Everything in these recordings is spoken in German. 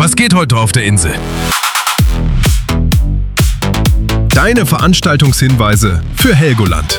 Was geht heute auf der Insel? Deine Veranstaltungshinweise für Helgoland.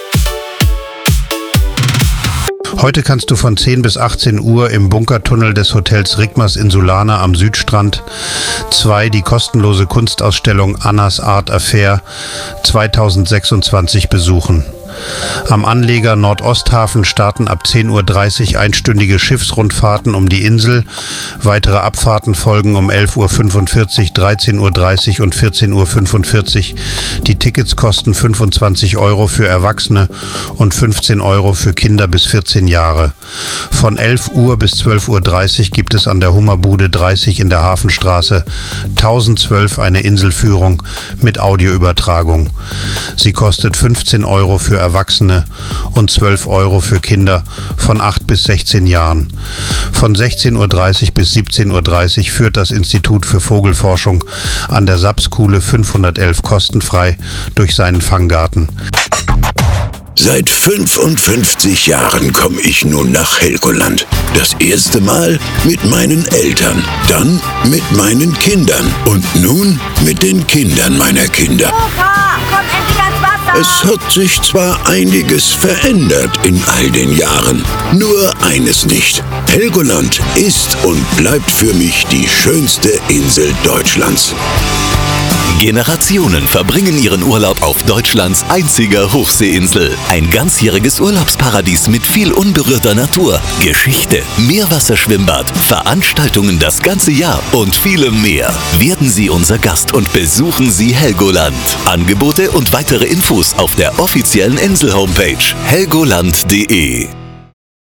Heute kannst du von 10 bis 18 Uhr im Bunkertunnel des Hotels Rigmas Insulana am Südstrand 2 die kostenlose Kunstausstellung Annas Art Affair 2026 besuchen. Am Anleger Nordosthafen starten ab 10:30 Uhr einstündige Schiffsrundfahrten um die Insel. Weitere Abfahrten folgen um 11:45 Uhr, 13:30 Uhr und 14:45 Uhr. Die Tickets kosten 25 € für Erwachsene und 15 € für Kinder bis 14 Jahre. Von 11 Uhr bis 12:30 Uhr gibt es an der Hummerbude 30 in der Hafenstraße 1012 eine Inselführung mit Audioübertragung. Sie kostet 15 € für Erwachsene und 12 € für Kinder von 8 bis 16 Jahren. Von 16:30 Uhr bis 17:30 Uhr führt das Institut für Vogelforschung an der Sapskuhle 511 kostenfrei durch seinen Fanggarten. Seit 55 Jahren komme ich nun nach Helgoland. Das erste Mal mit meinen Eltern, dann mit meinen Kindern und nun mit den Kindern meiner Kinder. Opa, komm endlich ans Wasser! Es hat sich zwar einiges verändert in all den Jahren, nur eines nicht. Helgoland ist und bleibt für mich die schönste Insel Deutschlands. Generationen verbringen ihren Urlaub auf Deutschlands einziger Hochseeinsel. Ein ganzjähriges Urlaubsparadies mit viel unberührter Natur, Geschichte, Meerwasserschwimmbad, Veranstaltungen das ganze Jahr und vielem mehr. Werden Sie unser Gast und besuchen Sie Helgoland. Angebote und weitere Infos auf der offiziellen Insel-Homepage helgoland.de.